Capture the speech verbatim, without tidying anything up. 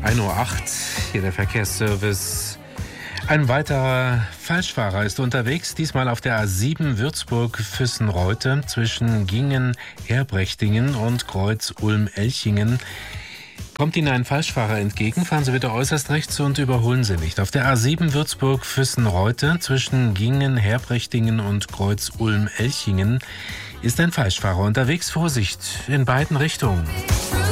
ein Uhr acht, hier der Verkehrsservice. Ein weiterer Falschfahrer ist unterwegs, diesmal auf der A sieben Würzburg-Füssen-Reute zwischen Gingen-Herbrechtingen und Kreuz-Ulm-Elchingen. Kommt Ihnen ein Falschfahrer entgegen, fahren Sie bitte äußerst rechts und überholen Sie nicht. Auf der A sieben Würzburg-Füssen-Reute zwischen Gingen-Herbrechtingen und Kreuz-Ulm-Elchingen ist ein Falschfahrer unterwegs. Vorsicht in beiden Richtungen.